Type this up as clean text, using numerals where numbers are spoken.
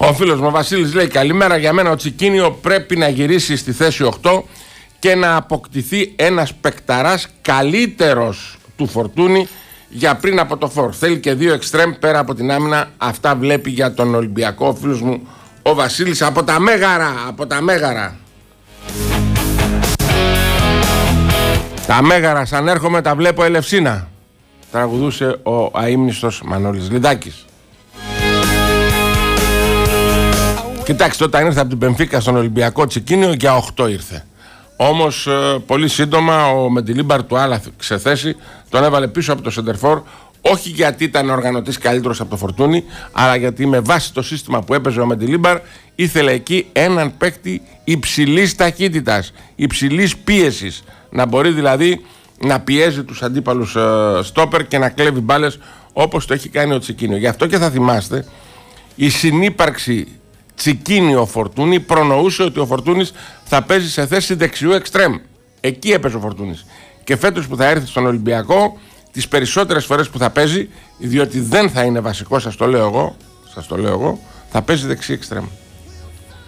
Ο φίλος μου ο Βασίλης λέει: καλημέρα, για μένα ο Τσικίνιο πρέπει να γυρίσει στη θέση 8 και να αποκτηθεί ένας παικταράς καλύτερος του Φορτούνη για πριν από το φόρ. Θέλει και 2 εξτρέμ πέρα από την άμυνα. Αυτά βλέπει για τον Ολυμπιακό ο φίλος μου ο Βασίλης από τα Μέγαρα. Από τα Μέγαρα. Τα Μέγαρα, σαν έρχομαι τα βλέπω Ελευσίνα. Τραγουδούσε ο αείμνηστος Μανώλης Λιντάκης. Κοιτάξτε, όταν ήρθε από την Μπενφίκα στον Ολυμπιακό Τσικίνιο για 8 ήρθε. Όμως πολύ σύντομα ο Μεντιλίμπαρ του άλλαξε θέση, τον έβαλε πίσω από το σεντερφόρ, όχι γιατί ήταν οργανωτής καλύτερος από το Φορτούνι, αλλά γιατί με βάση το σύστημα που έπαιζε ο Μεντιλίμπαρ ήθελε εκεί έναν παίκτη υψηλής ταχύτητας, υψηλής πίεσης, να μπορεί δηλαδή να πιέζει τους αντίπαλους στόπερ και να κλέβει μπάλες όπως το έχει κάνει ο Τσικίνιο. Γι' αυτό και θα θυμάστε, η συνύπαρξη Τσικίνιο Φορτούνι προνοούσε ότι ο Φορτούνης θα παίζει σε θέση δεξιού εξτρέμ. Εκεί έπαιζε ο Φορτούνης. Και φέτος που θα έρθει στον Ολυμπιακό, τις περισσότερες φορές που θα παίζει, διότι δεν θα είναι βασικό, σας το λέω εγώ, θα παίζει δεξί εξτρέμ.